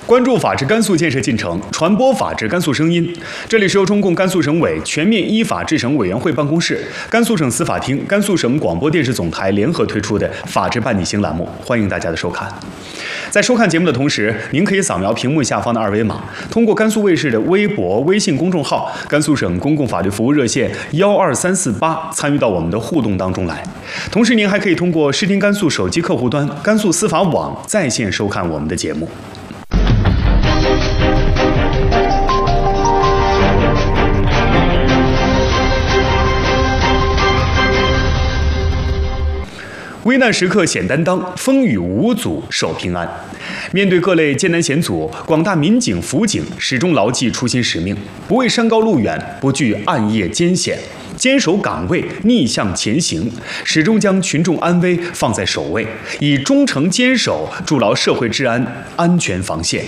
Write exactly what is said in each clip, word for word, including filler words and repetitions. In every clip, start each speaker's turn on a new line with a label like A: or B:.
A: 关注法治甘肃建设进程，传播法治甘肃声音。这里是由中共甘肃省委全面依法治省委员会办公室、甘肃省司法厅、甘肃省广播电视总台联合推出的《法治伴你行》栏目，欢迎大家的收看。在收看节目的同时，您可以扫描屏幕下方的二维码，通过甘肃卫视的微博、微信公众号、甘肃省公共法律服务热线幺二三四八参与到我们的互动当中来。同时，您还可以通过视听甘肃手机客户端、甘肃司法网在线收看我们的节目。危难时刻显担当，风雨无阻守平安。面对各类艰难险阻，广大民警、辅警始终牢记初心使命，不畏山高路远，不惧暗夜艰险，坚守岗位，逆向前行，始终将群众安危放在首位，以忠诚坚守筑牢社会治安安全防线。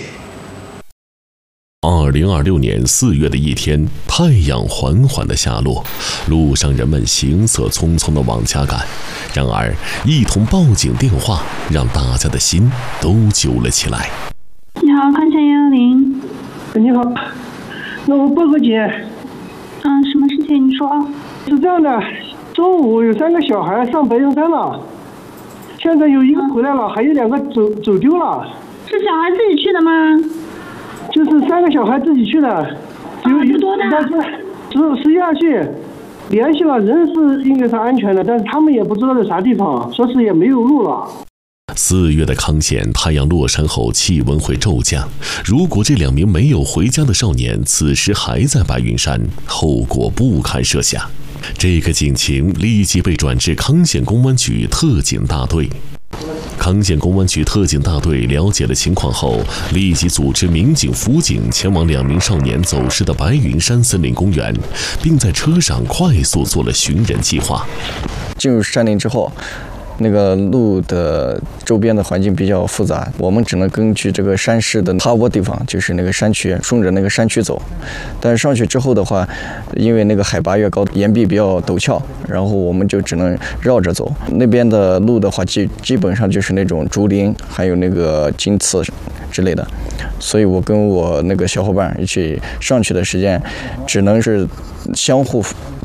B: 二零二六年四月的一天，太阳缓缓地下落，路上人们行色匆匆地往家赶。然而，一通报警电话让大家的心都揪了起来。
C: 你好，康健幺幺零。
D: 你好，那我报个警。
C: 嗯，什么事情？你说。
D: 是这样的，中午有三个小孩上白云山了，现在有一个回来了，还有两个走走丢了。
C: 是小孩自己去的吗？
D: 就是三个小孩自己去的，
C: 有一多大？
D: 十十一二岁，联系了人是应该是安全的，但是他们也不知道在啥地方，说是也没有路了。
B: 四月的康县，太阳落山后气温会骤降。如果这两名没有回家的少年此时还在白云山，后果不堪设想。这个警情立即被转至康县公安局特警大队。康县公安局特警大队了解了情况后，立即组织民警、辅警前往两名少年走失的白云山森林公园，并在车上快速做了寻人计划。
E: 进入山林之后，那个路的周边的环境比较复杂，我们只能根据这个山势的趴窝地方，就是那个山区，顺着那个山区走。但是上去之后的话，因为那个海拔越高，岩壁比较陡峭，然后我们就只能绕着走。那边的路的话，基基本上就是那种竹林，还有那个荆刺之类的。所以我跟我那个小伙伴一起上去的时间，只能是相互